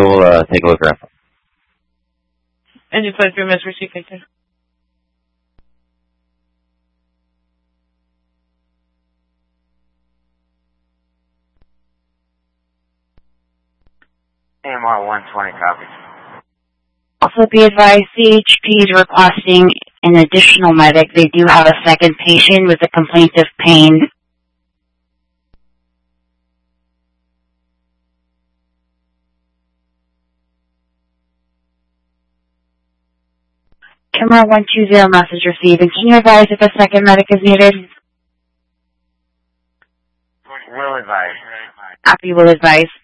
medical take a look around. And you put through Ms. Richie Victor. AMR 120 copies. Also be advised, CHP is requesting an additional medic. They do have a second patient with a complaint of pain. Camera 120 message received. And can you advise if a second medic is needed? Will advise. Copy, will advise.